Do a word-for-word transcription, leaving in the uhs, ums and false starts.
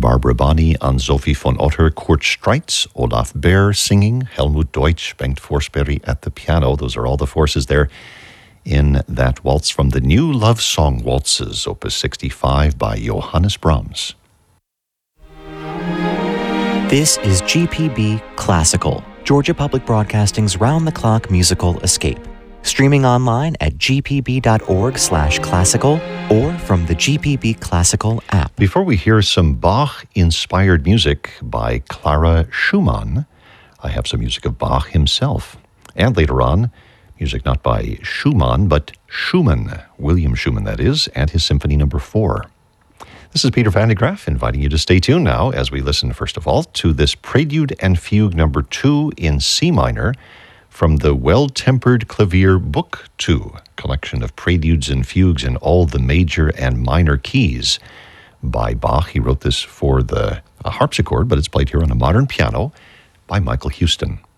Barbara Bonney on Sophie von Otter, Kurt Streitz, Olaf Baer singing, Helmut Deutsch, Bengt Forsberg at the piano. Those are all the forces there in that waltz from the New Love Song Waltzes, Opus sixty-five by Johannes Brahms. This is G P B Classical, Georgia Public Broadcasting's round-the-clock musical escape. Streaming online at gpb.org slash classical or from the G P B Classical app. Before we hear some Bach-inspired music by Clara Schumann, I have some music of Bach himself. And later on, music not by Schumann, but Schumann, William Schumann that is, and his Symphony Number Four. This is Peter Van de Graaff inviting you to stay tuned now as we listen, first of all, to this Prelude and Fugue Number Two in C minor from the Well-Tempered Clavier Book Two, collection of preludes and fugues in all the major and minor keys by Bach. He wrote this for the uh, harpsichord, but it's played here on a modern piano by Michael Houston.